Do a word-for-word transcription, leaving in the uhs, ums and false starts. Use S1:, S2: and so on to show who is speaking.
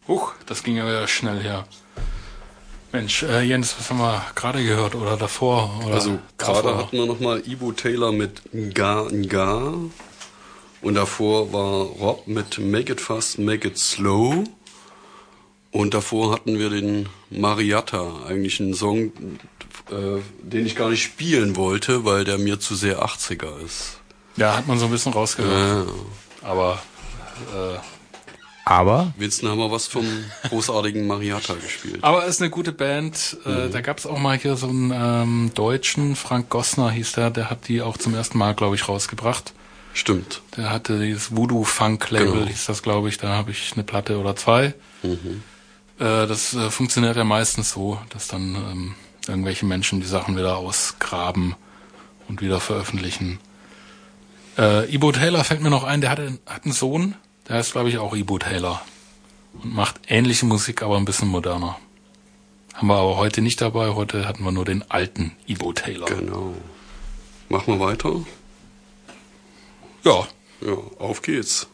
S1: Huch, das ging ja wieder schnell her. Mensch, äh, Jens, was haben wir gerade gehört oder davor? Oder
S2: also gerade
S1: davor?
S2: hatten wir nochmal Ibo Taylor mit Nga Nga und davor war Rob mit Make It Fast, Make It Slow und davor hatten wir den Mariatta, eigentlich einen Song, äh, den ich gar nicht spielen wollte, weil der mir zu sehr achtziger ist.
S1: Ja, hat man so ein bisschen rausgehört.
S2: Ja.
S1: Aber äh,
S3: Aber?
S2: Wenigstens haben wir was vom großartigen Mariatta gespielt.
S1: Aber ist eine gute Band. Äh, mhm. Da gab's auch mal hier so einen ähm, Deutschen, Frank Gossner hieß der, der hat die auch zum ersten Mal, glaube ich, rausgebracht.
S2: Stimmt.
S1: Der hatte dieses Voodoo-Funk-Label, genau. Hieß das, glaube ich. Da habe ich eine Platte oder zwei. Mhm. Äh, das äh, funktioniert ja meistens so, dass dann ähm, irgendwelche Menschen die Sachen wieder ausgraben und wieder veröffentlichen. Äh, Ibo Taylor fällt mir noch ein, der hatte, hat einen Sohn, der heißt, glaube ich, auch Ibo Taylor und macht ähnliche Musik, aber ein bisschen moderner. Haben wir aber heute nicht dabei, heute hatten wir nur den alten Ibo Taylor.
S2: Genau. Machen wir weiter?
S1: Ja.
S2: Ja, auf geht's.